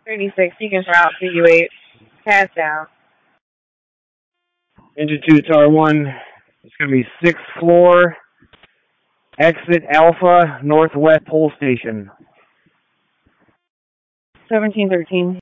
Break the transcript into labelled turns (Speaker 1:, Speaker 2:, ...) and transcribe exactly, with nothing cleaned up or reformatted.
Speaker 1: thirty-six, Seekers route to U eight. Pass down.
Speaker 2: Engine two, Tower one. It's going to be sixth floor, exit Alpha, Northwest Pole Station.
Speaker 1: seventeen thirteen.